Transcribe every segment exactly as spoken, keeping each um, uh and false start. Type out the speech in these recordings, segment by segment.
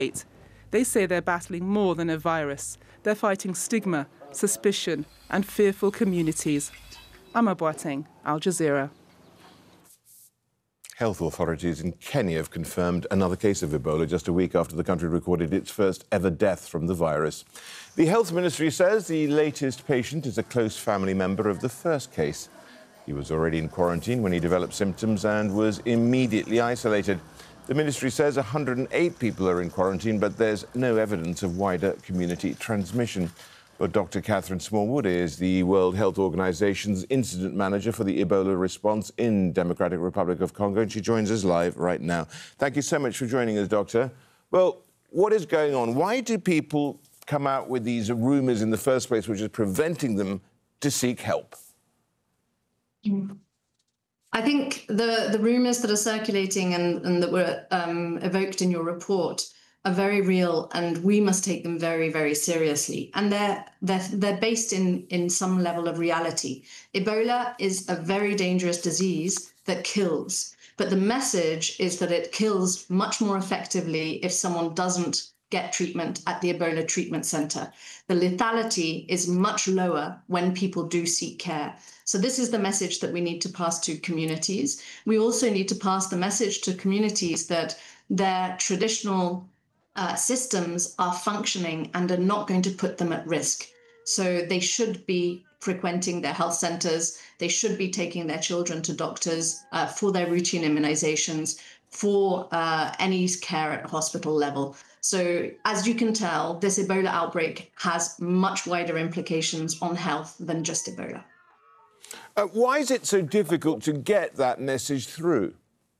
They say they're battling more than a virus. They're fighting stigma, suspicion, and fearful communities. Amma Boateng, Al Jazeera. Health authorities in Kenya have confirmed another case of Ebola just a week after the country recorded its first ever death from the virus. The health ministry says the latest patient is a close family member of the first case. He was already in quarantine when he developed symptoms and was immediately isolated. The ministry says one hundred eight people are in quarantine, but there's no evidence of wider community transmission. But Doctor Catherine Smallwood is the World Health Organization's incident manager for the Ebola response in Democratic Republic of Congo, and she joins us live right now. Thank you so much for joining us, Doctor. Well, what is going on? Why do people come out with these rumours in the first place, which is preventing them to seek help? I think the, the rumours that are circulating and, and that were um, evoked in your report are very real, and we must take them very, very seriously. And they're they're they're based in in some level of reality. Ebola is a very dangerous disease that kills, but the message is that it kills much more effectively if someone doesn't get treatment at the Ebola treatment center. The lethality is much lower when people do seek care. So this is the message that we need to pass to communities. We also need to pass the message to communities that their traditional Uh, systems are functioning and are not going to put them at risk. So they should be frequenting their health centers. They should be taking their children to doctors uh, for their routine immunizations, for uh, any care at hospital level. So as you can tell, this Ebola outbreak has much wider implications on health than just Ebola. Uh, why is it so difficult to get that message through?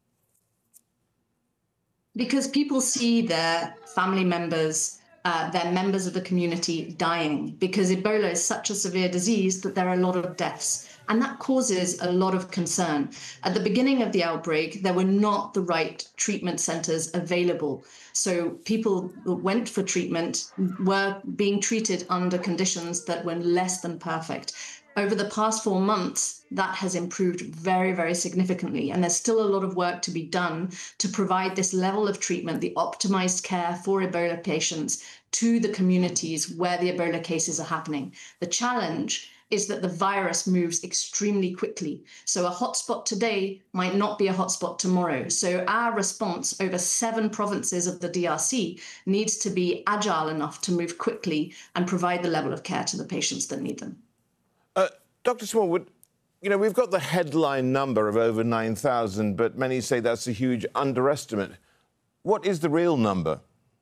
Because people see their family members, uh, their members of the community dying, because Ebola is such a severe disease that there are a lot of deaths. And that causes a lot of concern. At the beginning of the outbreak, there were not the right treatment centers available. So people who went for treatment were being treated under conditions that were less than perfect. Over the past four months, that has improved very, very significantly. And there's still a lot of work to be done to provide this level of treatment, the optimized care for Ebola patients, to the communities where the Ebola cases are happening. The challenge is that the virus moves extremely quickly. So a hotspot today might not be a hotspot tomorrow. So our response over seven provinces of the D R C needs to be agile enough to move quickly and provide the level of care to the patients that need them. Uh, Doctor Smallwood, you know, we've got the headline number of over nine thousand, but many say that's a huge underestimate. What is the real number?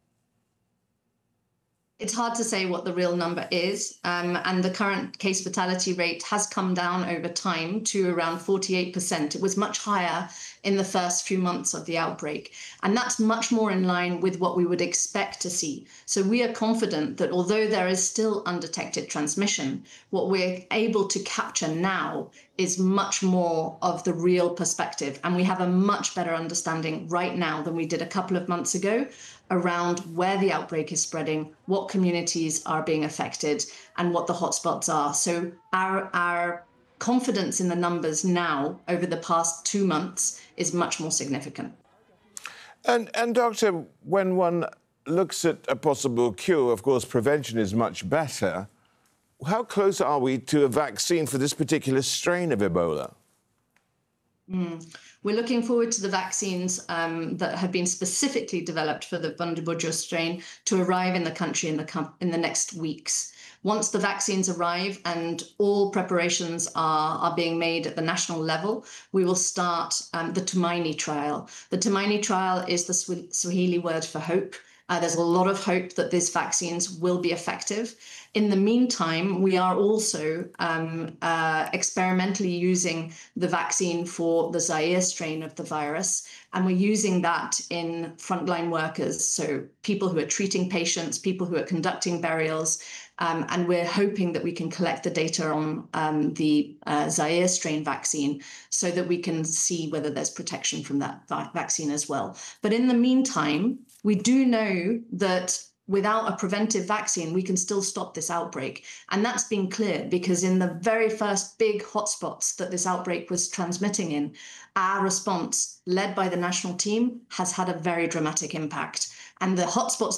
It's hard to say what the real number is, um, and the current case fatality rate has come down over time to around forty-eight percent. It was much higher in the first few months of the outbreak, and that's much more in line with what we would expect to see. So we are confident that although there is still undetected transmission, what we're able to capture now is much more of the real perspective, and we have a much better understanding right now than we did a couple of months ago around where the outbreak is spreading, what communities are being affected, and what the hotspots are. So our, our confidence in the numbers now over the past two months is much more significant. And, and Doctor, when one looks at a possible cure, of course, prevention is much better. How close are we to a vaccine for this particular strain of Ebola? Mm. We're looking forward to the vaccines um, that have been specifically developed for the Bundibugyo strain to arrive in the country in the, in the next weeks. Once the vaccines arrive and all preparations are, are being made at the national level, we will start um, the Tumaini trial. The Tumaini trial is the Swahili word for hope. Uh, there's a lot of hope that these vaccines will be effective. In the meantime, we are also um, uh, experimentally using the vaccine for the Zaire strain of the virus, and we're using that in frontline workers, so people who are treating patients, people who are conducting burials, um, and we're hoping that we can collect the data on um, the uh, Zaire strain vaccine so that we can see whether there's protection from that va- vaccine as well. But in the meantime, we do know that without a preventive vaccine, we can still stop this outbreak. And that's been clear because in the very first big hotspots that this outbreak was transmitting in, our response, led by the national team, has had a very dramatic impact. and the hotspots